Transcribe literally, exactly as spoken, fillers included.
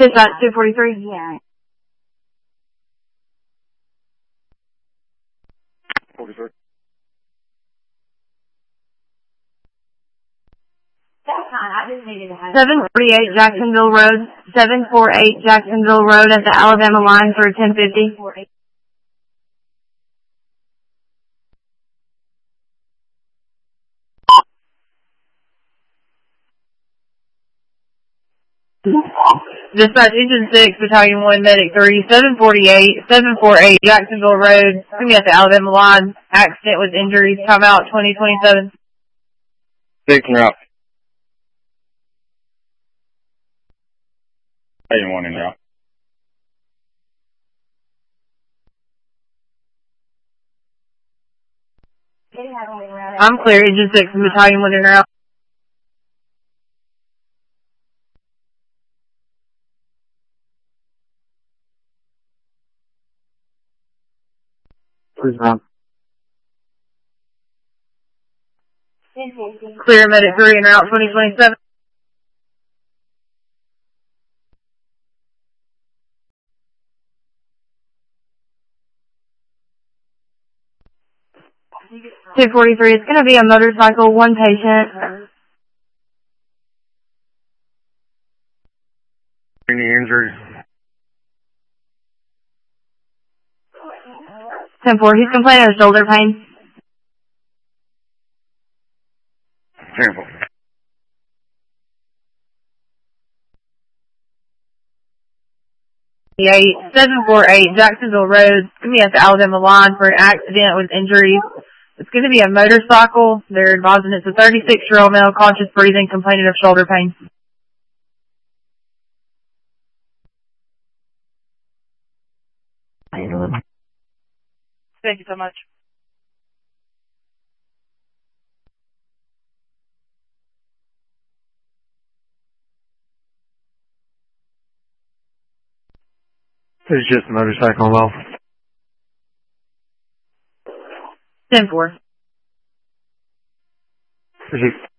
Dispatch two forty-three. Yeah. forty-three. That's fine. I just needed to have seven forty-eight Jacksonville Road. seven forty-eight Jacksonville Road at the Alabama line for ten fifty. Dispatch Engine six, Battalion one, Medic three, seven forty-eight, seven forty-eight Jacksonville Road. It's going to be at the Alabama line. Accident with injuries. Time out twenty twenty-seven. Six and out. Eight and one and out. I'm clear. Engine six and Battalion one and out. Please, ma'am. Clear Medic three and out twenty twenty-seven. two forty-three, it's going to be a motorcycle, one patient. Any injuries? ten four, he's complaining of shoulder pain. Careful. seven forty-eight Jacksonville Road. It's going to be at the Alabama line for an accident with injuries. It's going to be a motorcycle. They're advising it's a thirty-six-year-old male, conscious breathing, complaining of shoulder pain. Thank you so much. It's just a motorcycle, well. ten four. Is he